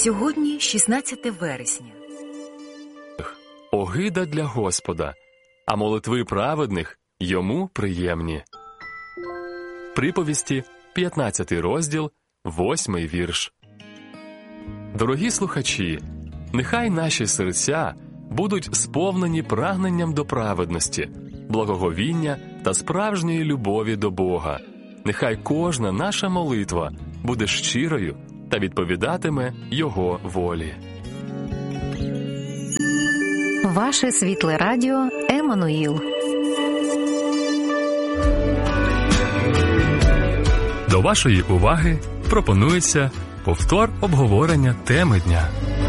Сьогодні 16 вересня. Огида для Господа, а молитви праведних йому приємні. Приповісті, 15 розділ, 8 вірш. Дорогі слухачі, нехай наші серця будуть сповнені прагненням до праведності, благоговіння та справжньої любові до Бога. Нехай кожна наша молитва буде щирою та відповідатиме Його волі. Ваше світле радіо Еммануїл. До вашої уваги пропонується повтор обговорення теми дня.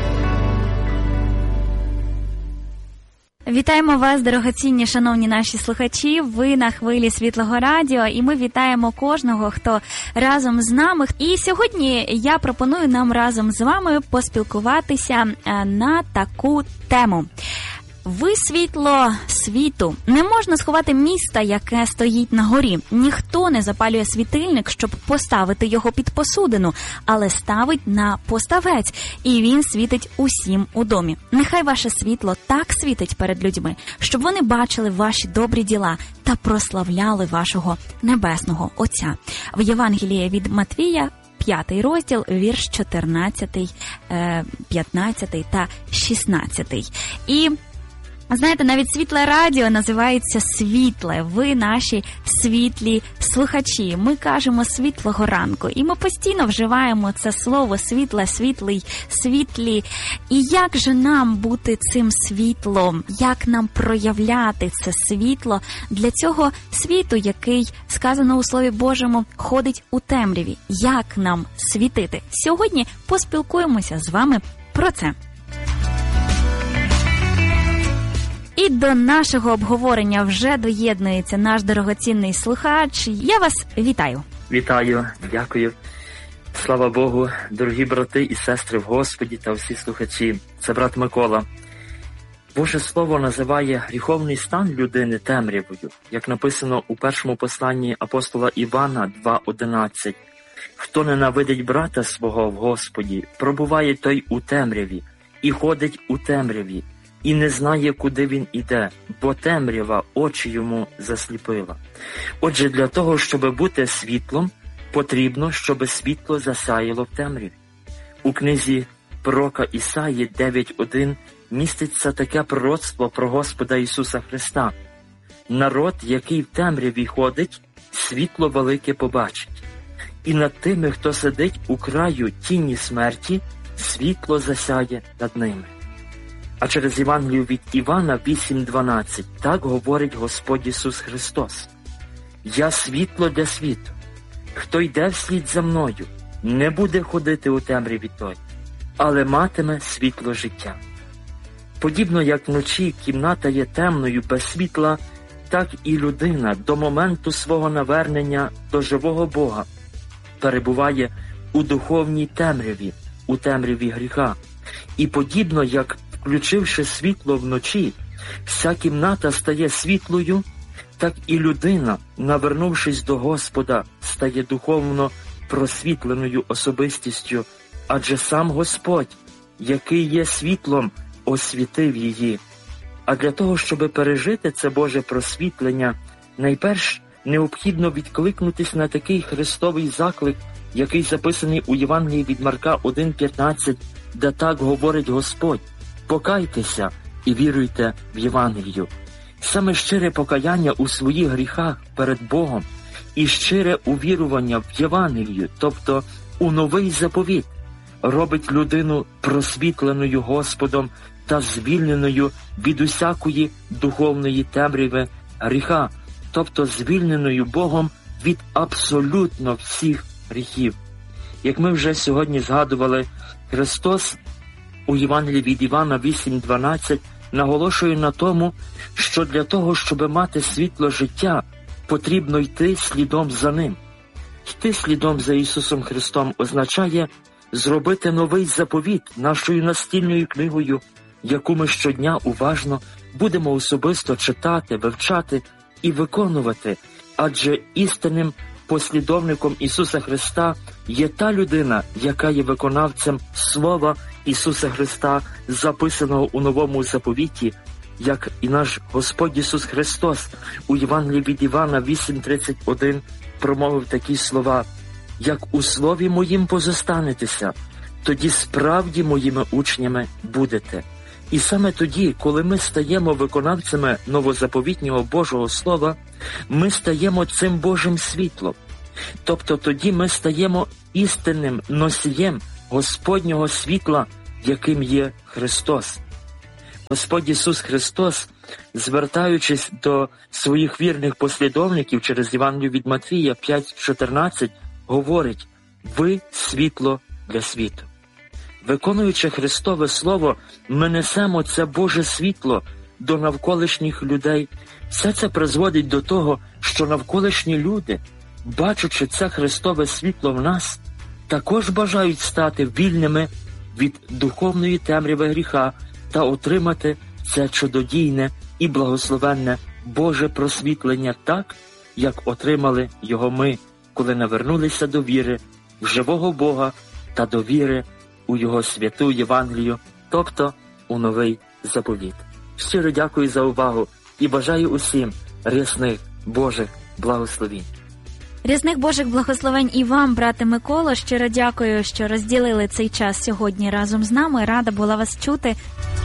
Вітаємо вас, дорогоцінні, шановні наші слухачі. Ви на хвилі Світлого радіо, і ми вітаємо кожного, хто разом з нами. І сьогодні я пропоную нам разом з вами поспілкуватися на таку тему. Ви світло світу. Не можна сховати міста, яке стоїть на горі. Ніхто не запалює світильник, щоб поставити його під посудину, але ставить на поставець, і він світить усім у домі. Нехай ваше світло так світить перед людьми, щоб вони бачили ваші добрі діла та прославляли вашого Небесного Отця. В Євангелії від Матвія, 5 розділ, вірш 14, 15 та 16. І знаєте, навіть світле радіо називається світле. Ви наші світлі слухачі. Ми кажемо світлого ранку. І ми постійно вживаємо це слово світле, світлий, світлі. І як же нам бути цим світлом? Як нам проявляти це світло для цього світу, який, сказано у Слові Божому, ходить у темряві? Як нам світити? Сьогодні поспілкуємося з вами про це. І до нашого обговорення вже доєднується наш дорогоцінний слухач. Я вас вітаю. Вітаю, дякую. Слава Богу, дорогі брати і сестри в Господі та всі слухачі. Це брат Микола. Боже Слово називає гріховний стан людини темрявою, як написано у першому посланні апостола Івана 2:11. Хто ненавидить брата свого в Господі, пробуває той у темряві і ходить у темряві, і не знає, куди він іде, бо темрява очі йому засліпила. Отже, для того, щоб бути світлом, потрібно, щоб світло засяяло в темряві. У книзі пророка Ісаї 9:1 міститься таке пророцтво про Господа Ісуса Христа. Народ, який в темряві ходить, світло велике побачить. І над тими, хто сидить у краю тіні смерті, світло засяє над ними. А через Євангелію від Івана 8:12 так говорить Господь Ісус Христос. «Я світло для світу. Хто йде вслід за мною, не буде ходити у темряві той, але матиме світло життя». Подібно як вночі кімната є темною без світла, так і людина до моменту свого навернення до живого Бога перебуває у духовній темряві, у темряві гріха. І подібно як включивши світло вночі, вся кімната стає світлою, так і людина, навернувшись до Господа, стає духовно просвітленою особистістю, адже сам Господь, який є світлом, освітив її. А для того, щоб пережити це Боже просвітлення, найперш необхідно відкликнутись на такий Христовий заклик, який записаний у Євангелії від Марка 1:15, де так говорить Господь: «Покайтеся і віруйте в Євангелію». Саме щире покаяння у своїх гріхах перед Богом і щире увірування в Євангелію, тобто у новий заповіт, робить людину просвітленою Господом та звільненою від усякої духовної темряви гріха, тобто звільненою Богом від абсолютно всіх гріхів. Як ми вже сьогодні згадували, Христос у Євангелії від Івана 8:12 наголошує на тому, що для того, щоб мати світло життя, потрібно йти слідом за Ним. Йти слідом за Ісусом Христом означає зробити новий заповіт нашою настільною книгою, яку ми щодня уважно будемо особисто читати, вивчати і виконувати, адже істинним послідовником Ісуса Христа є та людина, яка є виконавцем Слова Ісуса Христа, записаного у Новому Заповіті, як і наш Господь Ісус Христос у Євангелії від Івана 8:31 промовив такі слова: «Як у Слові Моїм позостанетеся, тоді справді Моїми учнями будете». І саме тоді, коли ми стаємо виконавцями новозаповітнього Божого Слова, ми стаємо цим Божим світлом. Тобто тоді ми стаємо істинним носієм Господнього світла, яким є Христос. Господь Ісус Христос, звертаючись до своїх вірних послідовників через Євангелію від Матвія 5:14, говорить: «Ви – світло для світу». Виконуючи Христове Слово, ми несемо це Боже світло до навколишніх людей. Все це призводить до того, що навколишні люди, бачачи це Христове світло в нас, також бажають стати вільними від духовної темряви гріха та отримати це чудодійне і благословенне Боже просвітлення так, як отримали його ми, коли навернулися до віри в живого Бога та до віри у Його святу Євангелію, тобто у Новий Заповіт. Щиро дякую за увагу і бажаю усім рясних Божих благословінь. Рясних Божих благословень і вам, брате Миколо. Щиро дякую, що розділили цей час сьогодні разом з нами. Рада була вас чути.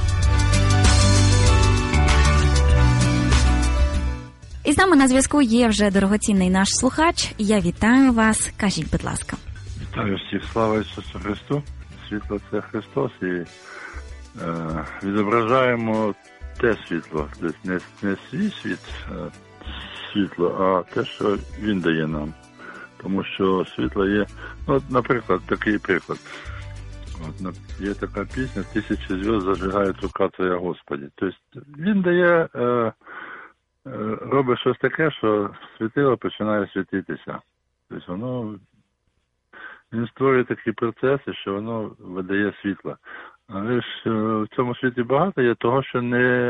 І з нами на зв'язку є вже дорогоцінний наш слухач. Я вітаю вас. Кажіть, будь ласка. Вітаю всіх. Слава Ісусу Христу. Світло – це Христос. І відображаємо те світло. Тобто не свій світло, а те, що Він дає нам. Тому що світло є... наприклад, такий приклад. Є така пісня «Тисячі зв'язд зажигають рука Твоя, Господи». Тобто Він дає... робить щось таке, що світило починає світитися. Тобто він створює такі процеси, що воно видає світло. Але ж в цьому світі багато є того, що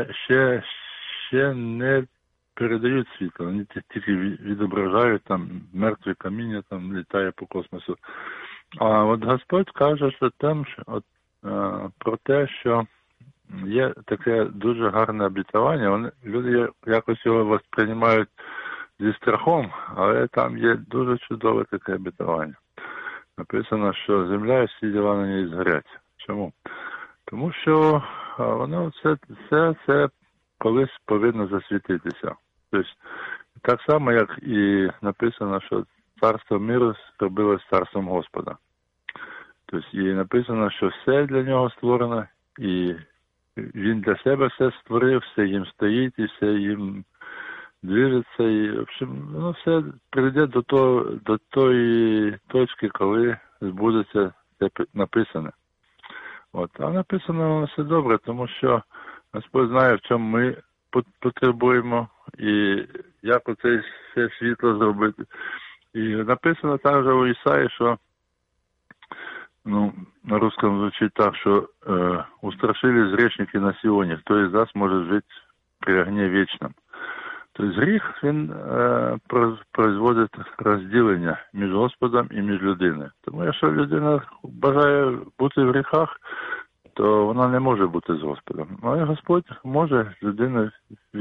ще не передають світло. Вони тільки відображають, там мертве каміння там літає по космосу. А от Господь каже, що там про те, що є таке дуже гарне обітування. Люди якось його сприймають зі страхом, але там є дуже чудове таке обітування. Написано, що земля і всі діла на ній згорять. Чому? Тому що воно це колись повинно засвітитися. Тобто, так само, як і написано, що царство миру зробилось царством Господа. Тобто, і написано, що все для нього створено, і він для себе все створив, все їм стоїть, і все їм движеться. І, в общем, воно все прийде до тої точки, коли збудеться це написане. А написано все добре, тому що Господь знає, в чому ми потребуємо і як оце все світло зробити. І написано також у Ісаї, що на русском звучить так, що устрашились грешники на Сионе, хто із нас може жити при огні вічному. Тобто гріх, він производить розділення між Господом і між людиною. Тому якщо людина бажає бути в гріхах, то вона не може бути з Господом. Але Господь може людину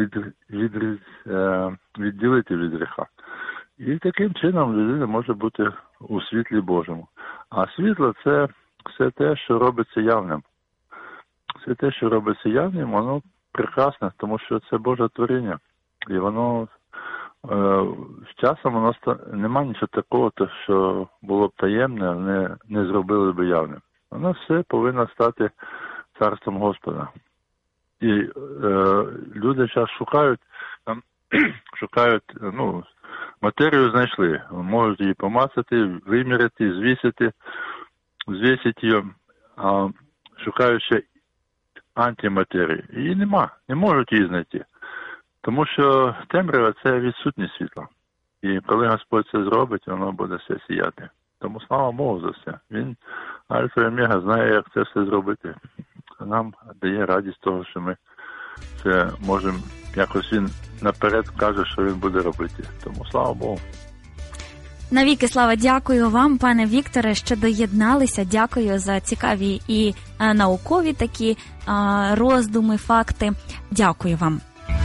відділити від гріха. І таким чином людина може бути у світлі Божому. А світло – це все те, що робиться явним. Все те, що робиться явним, воно прекрасне, тому що це Боже творіння. І воно з часом воно немає нічого такого, що було б таємне, не зробили б явним. Воно все повинно стати царством Господа. І люди зараз шукають, матерію знайшли. Можуть її помацати, виміряти, звісити її, а шукають ще антиматерії. Її нема, не можуть її знайти. Тому що темрява – це відсутність світла. І коли Господь це зробить, воно буде все сіяти. Тому слава Богу за все. Він, Альфа і Омега, знає, як це все зробити. Нам дає радість того, що ми це можемо, якось він наперед каже, що він буде робити. Тому слава Богу. Навіки слава, дякую вам, пане Вікторе, що доєдналися. Дякую за цікаві і наукові такі роздуми, факти. Дякую вам.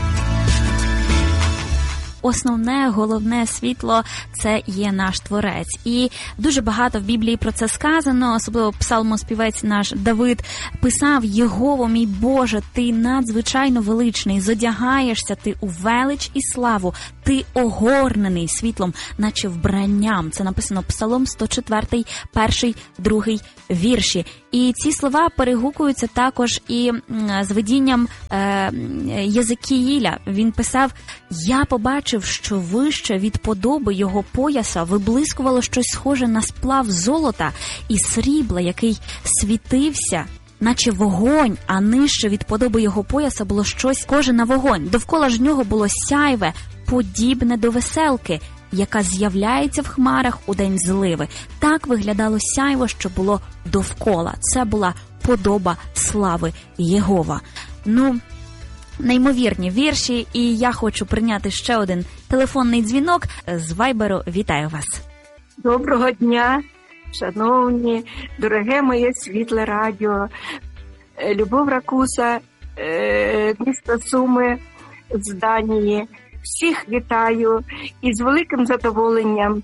Основне, головне світло – це є наш Творець. І дуже багато в Біблії про це сказано, особливо псалмоспівець наш Давид писав: «Єгово, мій Боже, ти надзвичайно величний, зодягаєшся ти у велич і славу, ти огорнений світлом, наче вбранням». Це написано Псалом 104, 1, 2 вірші. І ці слова перегукуються також і з видінням Єзекіїля. Він писав: «Я побачив, що вище від подоби його пояса виблискувало щось схоже на сплав золота і срібла, який світився, наче вогонь, а нижче від подоби його пояса було щось схоже на вогонь. Довкола ж нього було сяйве, подібне до веселки, яка з'являється в хмарах у день зливи». Так виглядало сяйво, що було довкола. Це була подоба слави Єгова. Неймовірні вірші, і я хочу прийняти ще один телефонний дзвінок з Вайберу. Вітаю вас. Доброго дня, шановні, дороге моє світле радіо. Любов Ракуса, місто Суми з Данії. Всіх вітаю і з великим задоволенням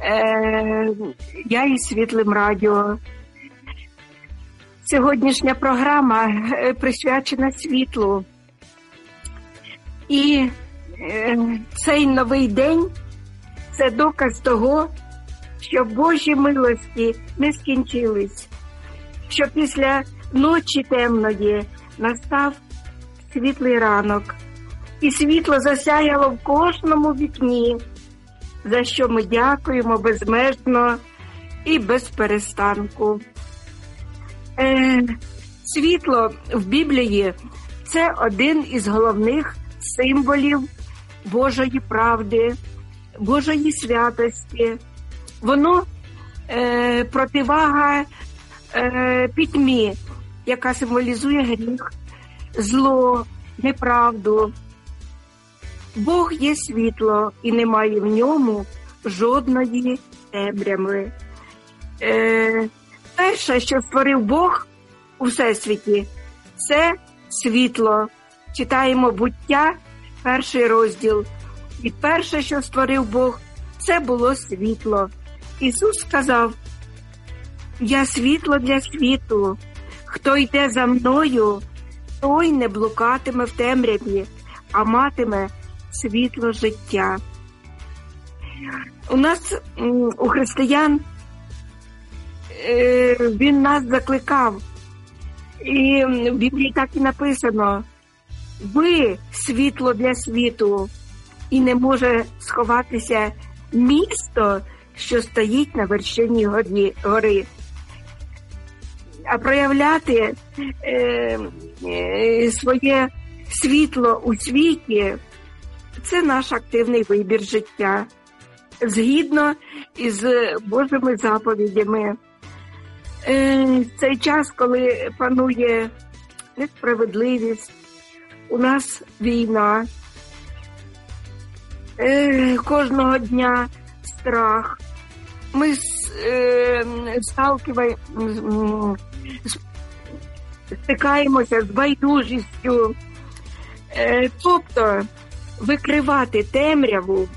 я і світлим радіо. Сьогоднішня програма присвячена світлу. І цей новий день – це доказ того, що Божі милості не скінчились, що після ночі темної настав світлий ранок, і світло засяяло в кожному вікні, за що ми дякуємо безмежно і без перестанку. Світло в Біблії – це один із головних символів Божої правди, Божої святості. Воно противага пітьмі, яка символізує гріх, зло, неправду. Бог є світло, і немає в ньому жодної темряви. Перше, що створив Бог у Всесвіті, це світло. Читаємо Буття, 1 розділ. І перше, що створив Бог, це було світло. Ісус сказав: «Я світло для світу. Хто йде за мною, той не блукатиме в темряві, а матиме світло життя». У нас, у християн, він нас закликав. І в Біблії так і написано: «Ви світло для світу, і не може сховатися місто, що стоїть на вершині гори». А проявляти своє світло у світі – це наш активний вибір життя, згідно із Божими заповідями. В цей час, коли панує несправедливість, у нас війна, кожного дня страх, ми стикаємося з байдужістю. Тобто викривати темряву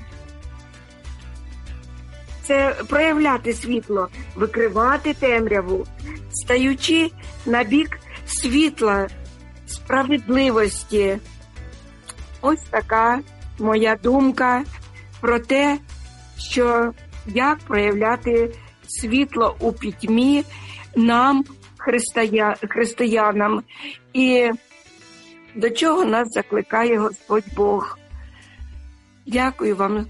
– це проявляти світло, викривати темряву, стаючи на бік світла, справедливості. Ось така моя думка про те, що як проявляти світло у пітьмі нам, християнам, і до чого нас закликає Господь Бог. Дякую вам.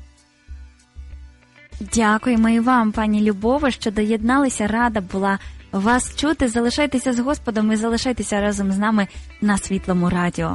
Дякуємо і вам, пані Любово, що доєдналися. Рада була вас чути. Залишайтеся з Господом і залишайтеся разом з нами на Світлому радіо.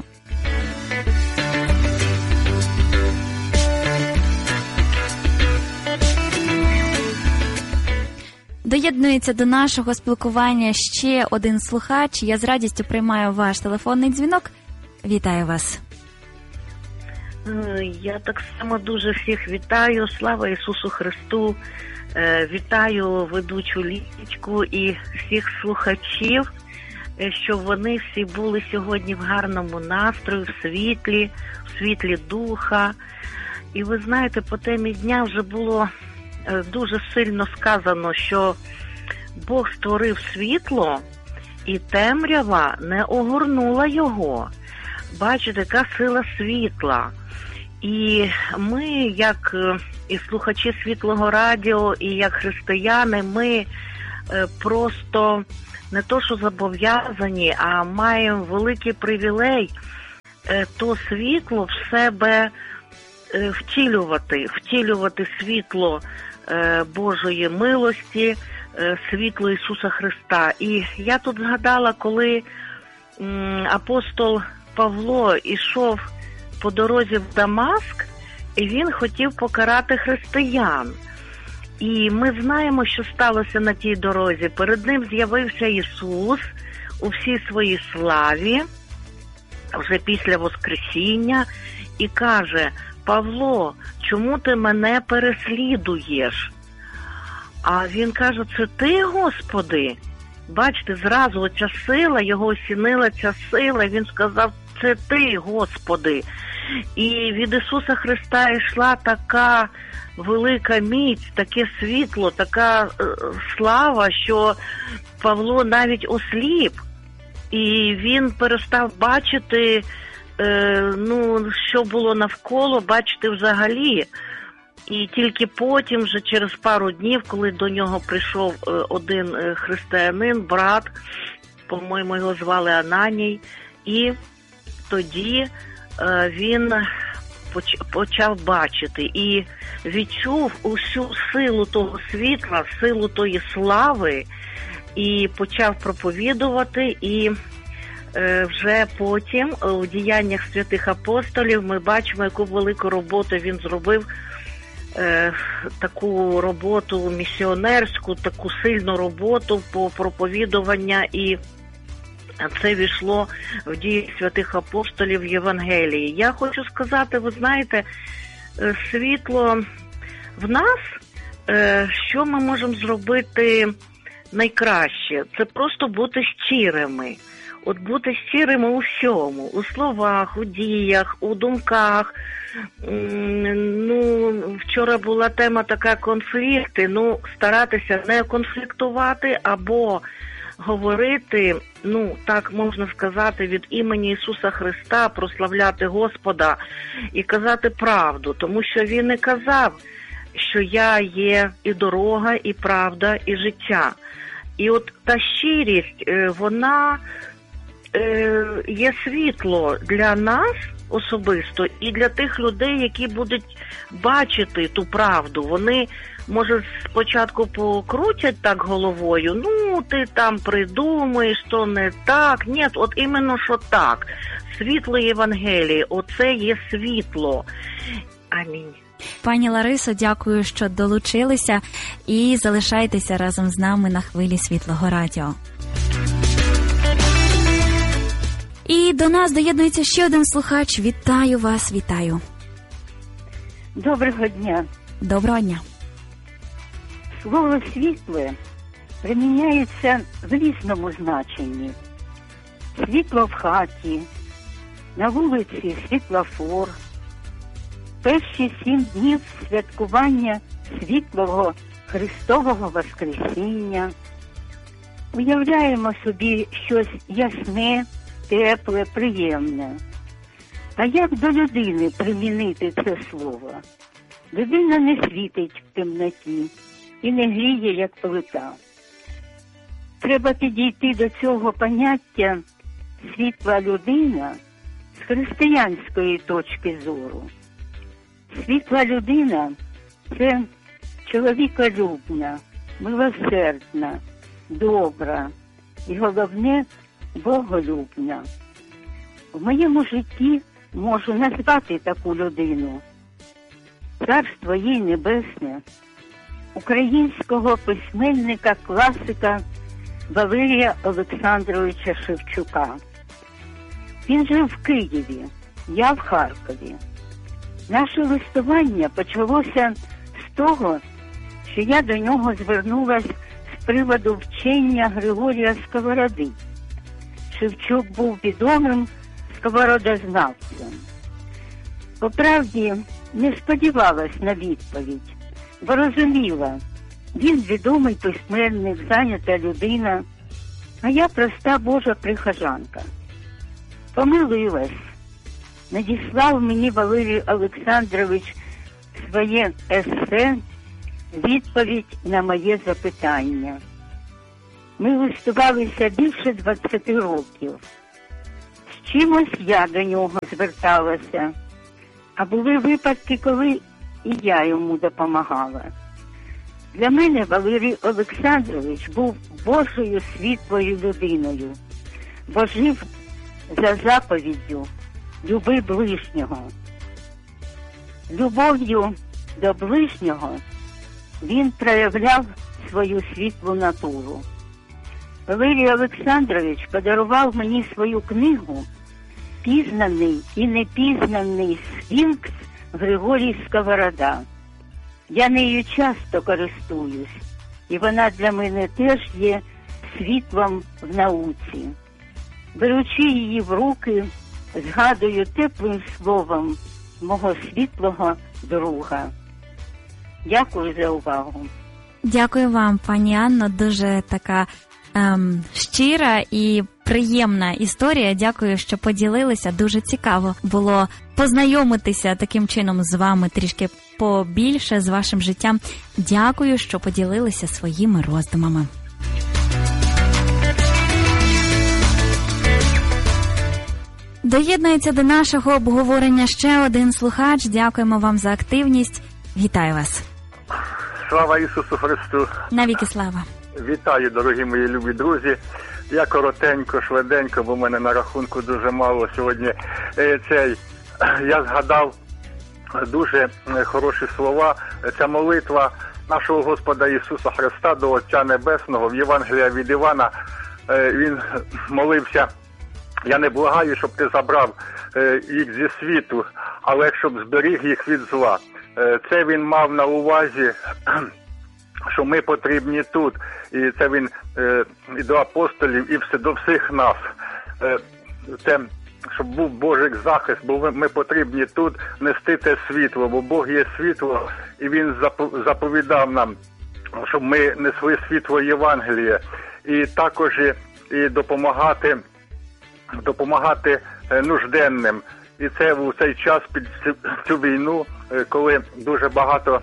Доєднується до нашого спілкування ще один слухач. Я з радістю приймаю ваш телефонний дзвінок. Вітаю вас. Я так само дуже всіх вітаю. Слава Ісусу Христу. Вітаю ведучу Лічку і всіх слухачів, щоб вони всі були сьогодні в гарному настрої, в світлі духа. І ви знаєте, по темі дня вже було дуже сильно сказано, що Бог створив світло, і темрява не огорнула його. Бачите, яка сила світла. І ми, як і слухачі Світлого Радіо, і як християни, ми просто не то що зобов'язані, а маємо великий привілей то світло в себе втілювати світло Божої милості, світло Ісуса Христа. І я тут згадала, коли апостол Павло ішов по дорозі в Дамаск, і він хотів покарати християн. І ми знаємо, що сталося на тій дорозі. Перед ним з'явився Ісус у всій своїй славі, вже після Воскресіння, і каже: «Павло, чому ти мене переслідуєш?» А він каже: «Це ти, Господи?» Бачите, зразу оця сила, його осінила ця сила, він сказав: «Це ти, Господи». І від Ісуса Христа йшла така велика міць, таке світло, така слава, що Павло навіть осліп. І він перестав бачити, що було навколо, бачити взагалі. І тільки потім, вже через пару днів, коли до нього прийшов один християнин, брат, по-моєму, його звали Ананій, і тоді він почав бачити і відчув усю силу того світла, силу тої слави, і почав проповідувати. І вже потім у діяннях святих апостолів ми бачимо, яку велику роботу він зробив, таку роботу місіонерську, таку сильну роботу по проповідуванню, і це війшло в дії святих апостолів в Євангелії. Я хочу сказати, ви знаєте, світло в нас, що ми можемо зробити найкраще? Це просто бути щирими. От бути щирими у всьому, у словах, у діях, у думках. Вчора була тема така конфлікти, старатися не конфліктувати або говорити, так можна сказати, від імені Ісуса Христа, прославляти Господа і казати правду, тому що Він не казав, що я є і дорога, і правда, і життя. І от та щирість, вона є світло для нас особисто і для тих людей, які будуть бачити ту правду. Вони, може, спочатку покрутять так головою, ти там придумаєш, то не так. Ні, от іменно що так. Світло Євангелії, оце є світло. Амінь. Пані Ларисо, дякую, що долучилися, і залишайтеся разом з нами на хвилі Світлого Радіо. І до нас доєднується ще один слухач. Вітаю вас, вітаю. Доброго дня. Доброго дня. Слово «світле» приміняється в різному значенні. Світло в хаті, на вулиці світлофор. Перші 7 днів святкування світлого Христового Воскресіння. Уявляємо собі щось ясне, тепле, приємне. А як до людини примінити це слово? Людина не світить в темноті і не гріє, як плита. Треба підійти до цього поняття світла людина з християнської точки зору. Світла людина – це чоловіколюбна, милосердна, добра і, головне, боголюбна. В моєму житті можу назвати таку людину. Царство їй небесне, українського письменника-класика Валерія Олександровича Шевчука. Він жив в Києві, я в Харкові. Наше листування почалося з того, що я до нього звернулася з приводу вчення Григорія Сковороди. Шевчук був відомим сковородознавцем. По правді, не сподівалась на відповідь, бо розуміла, він відомий письменник, зайнята людина, а я проста Божа прихожанка. Помилилась. Надіслав мені Валерій Олександрович своє есе, відповідь на моє запитання. Ми листувалися більше 20 років. З чимось я до нього зверталася, а були випадки, коли і я йому допомагала. Для мене Валерій Олександрович був Божою світлою людиною, бо жив за заповіддю «Люби ближнього». Любов'ю до ближнього він проявляв свою світлу натуру. Валерій Олександрович подарував мені свою книгу «Пізнаний і непізнаний Сфінкс Григорій Сковорода». Я нею часто користуюсь, і вона для мене теж є світлом в науці. Беручи її в руки, згадую теплим словом мого світлого друга. Дякую за увагу. Дякую вам, пані Анно. Дуже така щира і приємна історія. Дякую, що поділилися. Дуже цікаво було познайомитися таким чином з вами трішки побільше, з вашим життям. Дякую, що поділилися своїми роздумами. Доєднується до нашого обговорення ще один слухач. Дякуємо вам за активність. Вітаю вас. Слава Ісусу Христу. Навіки слава. Вітаю, дорогі мої любі друзі. Я коротенько, швиденько, бо в мене на рахунку дуже мало сьогодні. Я згадав дуже хороші слова. Ця молитва нашого Господа Ісуса Христа до Отця Небесного в Євангелії від Івана. Він молився: я не благаю, щоб ти забрав їх зі світу, але щоб зберіг їх від зла. Це він мав на увазі, що ми потрібні тут. І це він і до апостолів, і до всіх нас. Це, щоб був Божий захист, бо ми потрібні тут нести те світло, бо Бог є світло, і він заповідав нам, щоб ми несли світло Євангелія. І також і допомагати нужденним. І це в цей час, під цю війну, коли дуже багато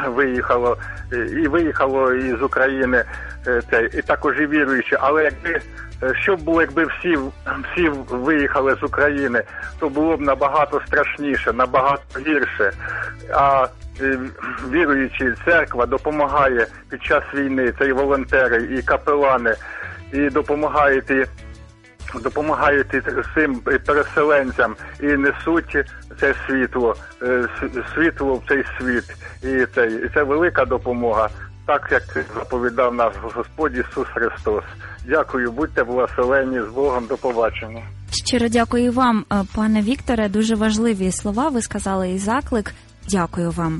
виїхало із України, і також і віруючі. Але що б було, якби всі виїхали з України, то було б набагато страшніше, набагато гірше. А віруючі, церква допомагає під час війни, це і волонтери, і капелани, і допомагають цим переселенцям і несуть це світло в цей світ. І це велика допомога, так як заповідав наш Господь Ісус Христос. Дякую, будьте благословені, з Богом, до побачення. Щиро дякую вам, пане Вікторе, дуже важливі слова ви сказали і заклик. Дякую вам.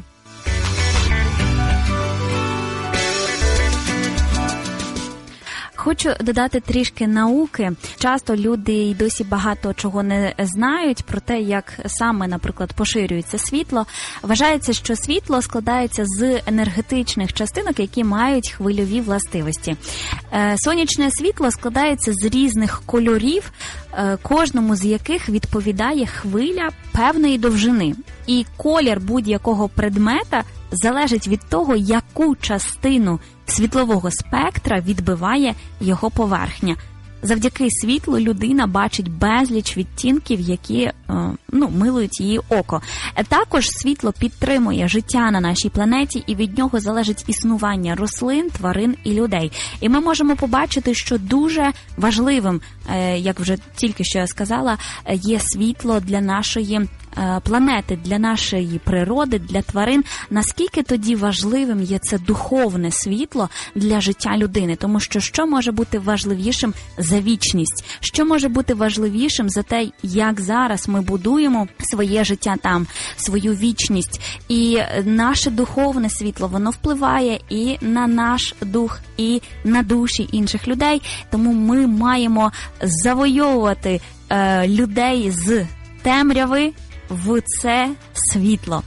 Хочу додати трішки науки. Часто люди й досі багато чого не знають про те, як саме, наприклад, поширюється світло. Вважається, що світло складається з енергетичних частинок, які мають хвильові властивості. Сонячне світло складається з різних кольорів, кожному з яких відповідає хвиля певної довжини. І колір будь-якого предмета залежить від того, яку частину світлового спектра відбиває його поверхня. Завдяки світлу людина бачить безліч відтінків, які милують її око. Також світло підтримує життя на нашій планеті, і від нього залежить існування рослин, тварин і людей. І ми можемо побачити, що дуже важливим, як вже тільки що я сказала, є світло для нашої планети, для нашої природи, для тварин, наскільки тоді важливим є це духовне світло для життя людини? Тому що може бути важливішим за вічність? Що може бути важливішим за те, як зараз ми будуємо своє життя там, свою вічність? І наше духовне світло, воно впливає і на наш дух, і на душі інших людей. Тому ми маємо завойовувати людей з темряви в це світло.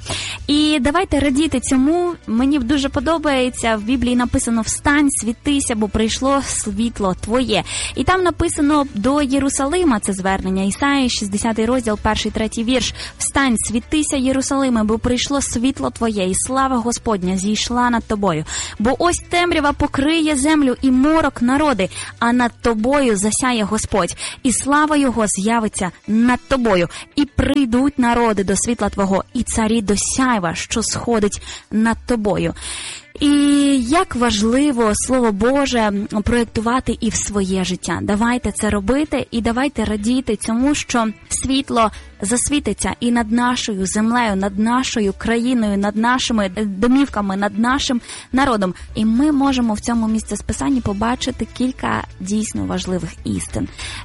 І давайте радіти цьому. Мені дуже подобається, в Біблії написано: «Встань, світися, бо прийшло світло твоє». І там написано до Єрусалима це звернення. Ісаї, 60 розділ, 1-3 вірш. «Встань, світися, Єрусалиме, бо прийшло світло твоє, і слава Господня зійшла над тобою. Бо ось темрява покриє землю і морок народи, а над тобою засяє Господь, і слава його з'явиться над тобою. І прийдуть народи до світла твого, і царі до сяйва, що сходить над тобою». І як важливо Слово Боже проєктувати і в своє життя. Давайте це робити і давайте радіти цьому, що світло засвітиться і над нашою землею, над нашою країною, над нашими домівками, над нашим народом. І ми можемо в цьому місцесписанні побачити кілька дійсно важливих істин.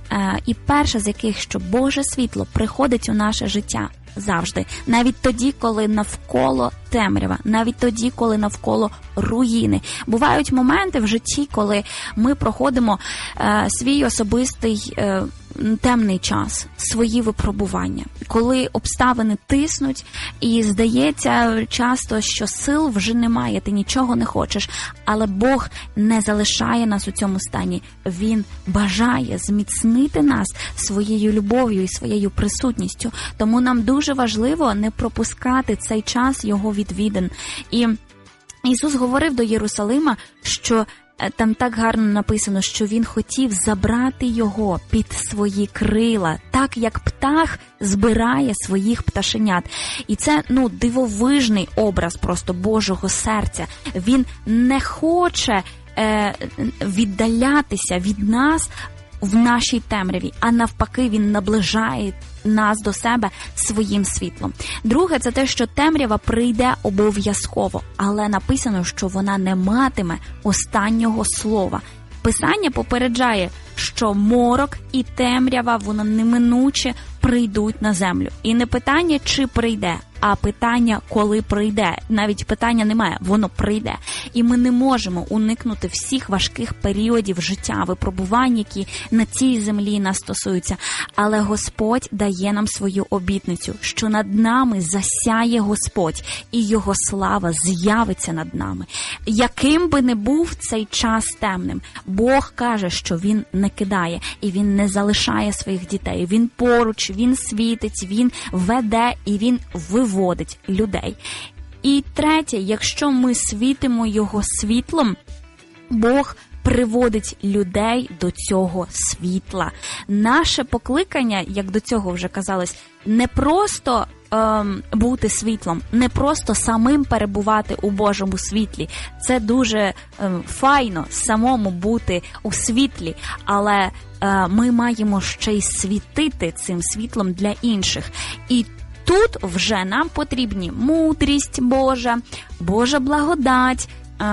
І перша з яких, що Боже світло приходить у наше життя завжди. Навіть тоді, коли навколо темрява, навіть тоді, коли навколо руїни. Бувають моменти в житті, коли ми проходимо свій особистий темний час, свої випробування, коли обставини тиснуть і здається часто, що сил вже немає, ти нічого не хочеш, але Бог не залишає нас у цьому стані. Він бажає зміцнити нас своєю любов'ю і своєю присутністю. Тому нам дуже важливо не пропускати цей час Його відвідин. І Ісус говорив до Єрусалима, що там так гарно написано, що Він хотів забрати його під свої крила, так як птах збирає своїх пташенят. І це, дивовижний образ просто Божого серця. Він не хоче віддалятися від нас в нашій темряві, а навпаки, Він наближає нас до себе своїм світлом. Друге, це те, що темрява прийде обов'язково, але написано, що вона не матиме останнього слова. Писання попереджає, що морок і темрява, воно неминуче прийдуть на землю. І не питання, чи прийде, а питання, коли прийде. Навіть питання немає, воно прийде. І ми не можемо уникнути всіх важких періодів життя, випробувань, які на цій землі нас стосуються. Але Господь дає нам свою обітницю, що над нами засяє Господь, і Його слава з'явиться над нами. Яким би не був цей час темним, Бог каже, що Він не кидає, і Він не залишає своїх дітей. Він поруч, Він світить, Він веде, і Він виводить людей. І третє, якщо ми світимо Його світлом, Бог приводить людей до цього світла. Наше покликання, як до цього вже казалось, не просто бути світлом, не просто самим перебувати у Божому світлі. Це дуже файно самому бути у світлі, але ми маємо ще й світити цим світлом для інших. І тут вже нам потрібні мудрість Божа, Божа благодать,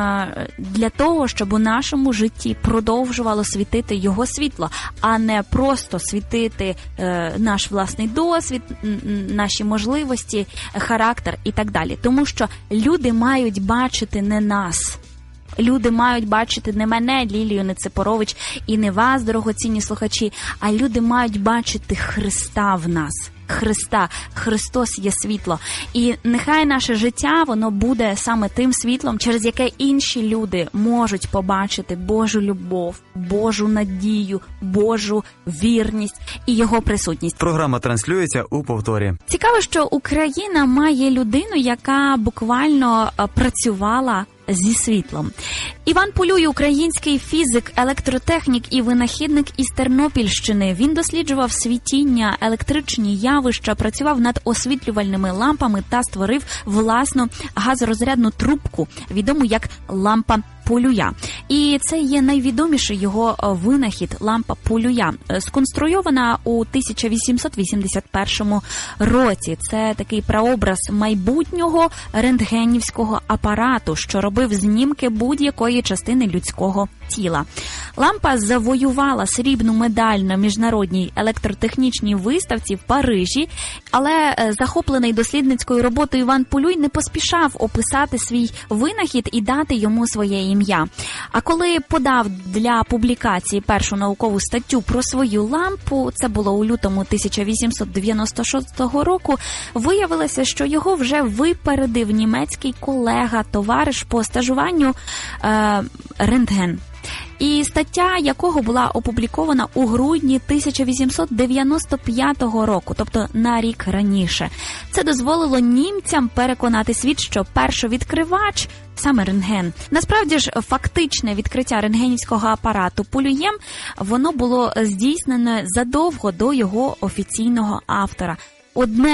для того, щоб у нашому житті продовжувало світити Його світло, а не просто світити наш власний досвід, наші можливості, характер і так далі. Тому що люди мають бачити не нас. Люди мають бачити не мене, Лілію Нецепорович, і не вас, дорогоцінні слухачі, а люди мають бачити Христа в нас. Христа. Христос є світло. І нехай наше життя, воно буде саме тим світлом, через яке інші люди можуть побачити Божу любов, Божу надію, Божу вірність і Його присутність. Програма транслюється у повторі. Цікаво, що Україна має людину, яка буквально працювала зі світлом. Іван Полюй – український фізик, електротехнік і винахідник із Тернопільщини. Він досліджував світіння, електричні явища, працював над освітлювальними лампами та створив власну газорозрядну трубку, відому як лампа Полюя. І це є найвідоміший його винахід – лампа Полюя. Сконструйована у 1881 році. Це такий прообраз майбутнього рентгенівського апарату, що робив знімки будь-якої частини людського тіла. Лампа завоювала срібну медаль на міжнародній електротехнічній виставці в Парижі, але захоплений дослідницькою роботою Іван Полюй не поспішав описати свій винахід і дати йому своє ім'я. А коли подав для публікації першу наукову статтю про свою лампу, це було у лютому 1896 року, виявилося, що його вже випередив німецький колега, товариш по стажуванню Рентген. І стаття якого була опублікована у грудні 1895 року, тобто на рік раніше. Це дозволило німцям переконати світ, що першовідкривач саме рентген. Насправді ж, фактичне відкриття рентгенівського апарату Полюєм, воно було здійснене задовго до його офіційного автора. Одне